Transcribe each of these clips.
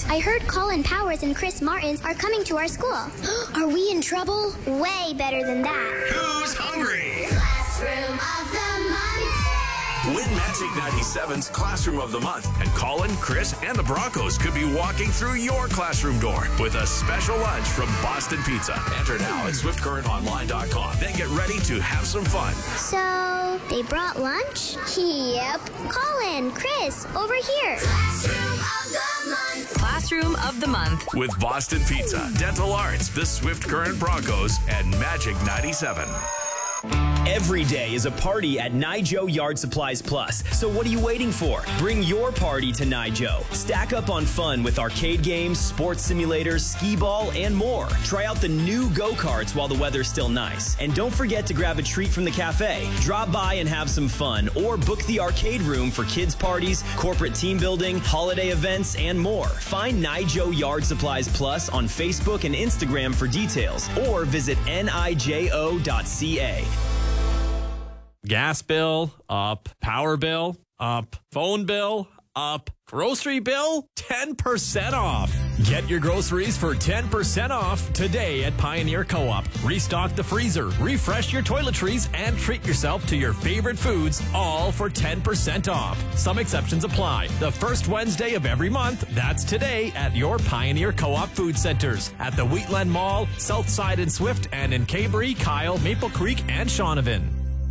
I heard Colin Powers and Chris Martins are coming to our school. Are we in trouble? Way better than that. Who's hungry? Classroom of the Month. Win Magic 97's Classroom of the Month, and Colin, Chris, and the Broncos could be walking through your classroom door with a special lunch from Boston Pizza. Enter now at swiftcurrentonline.com. Then get ready to have some fun. So, they brought lunch? Yep. Colin, Chris, over here. Classroom of the Month. Classroom of the Month. With Boston Pizza, Dental Arts, the Swift Current Broncos, and Magic 97. Every day is a party at Nijo Yard Supplies Plus. So what are you waiting for? Bring your party to Nijo. Stack up on fun with arcade games, sports simulators, skee ball, and more. Try out the new go-karts while the weather's still nice. And don't forget to grab a treat from the cafe. Drop by and have some fun, or book the arcade room for kids' parties, corporate team building, holiday events, and more. Find Nijo Yard Supplies Plus on Facebook and Instagram for details, or visit nijo.ca. Gas bill, up. Power bill, up. Phone bill, up. Grocery bill, 10% off. Get your groceries for 10% off today at Pioneer Co-op. Restock the freezer, refresh your toiletries, and treat yourself to your favorite foods, all for 10% off. Some exceptions apply. The first Wednesday of every month, that's today at your Pioneer Co-op food centers at the Wheatland Mall, Southside in Swift, and in Cabery, Kyle, Maple Creek, and Shaunavon.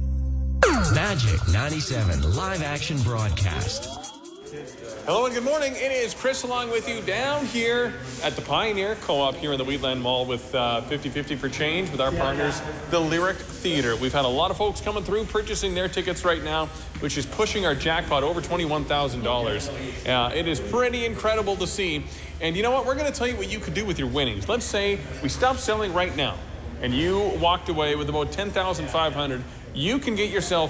Magic 97 live action broadcast. Hello and good morning. It is Chris along with you down here at the Pioneer Co-op here in the Wheatland Mall with 50-50 for change with our partners, the Lyric Theatre. We've had a lot of folks coming through purchasing their tickets right now, which is pushing our jackpot over $21,000. It is pretty incredible to see. And you know what? We're going to tell you what you could do with your winnings. Let's say we stop selling right now and you walked away with about $10,500. You can get yourself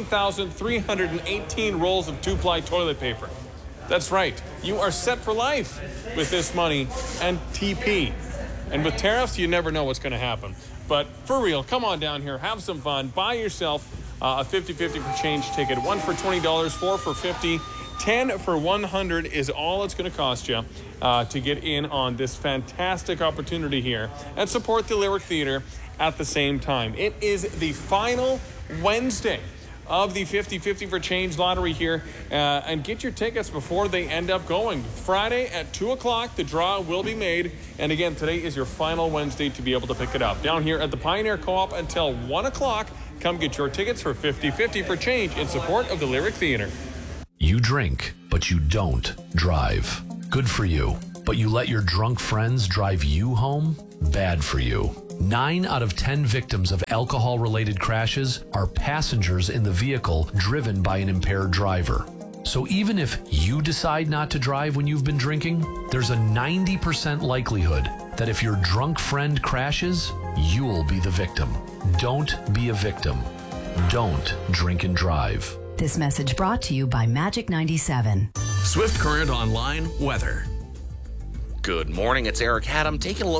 14,318 rolls of 2-ply toilet paper. That's right. You are set for life with this money and TP. And with tariffs, you never know what's going to happen. But for real, come on down here, have some fun, buy yourself a 50-50 for change ticket. 1 for $20, 4 for $50, 10 for $100 is all it's going to cost you to get in on this fantastic opportunity here and support the Lyric Theatre at the same time. It is the final Wednesday of the 50-50 for change lottery here, and get your tickets before they end up going. Friday at 2 o'clock, the draw will be made, and again, today is your final Wednesday to be able to pick it up. Down here at the Pioneer Co-op until 1 o'clock, come get your tickets for 50-50 for change in support of the Lyric Theatre. You drink, but you don't drive. Good for you. But you let your drunk friends drive you home? Bad for you. 9 out of 10 victims of alcohol-related crashes are passengers in the vehicle driven by an impaired driver. So even if you decide not to drive when you've been drinking, there's a 90% likelihood that if your drunk friend crashes, you'll be the victim. Don't be a victim. Don't drink and drive. This message brought to you by Magic 97. Swift Current Online weather. Good morning, it's Eric Haddam taking a look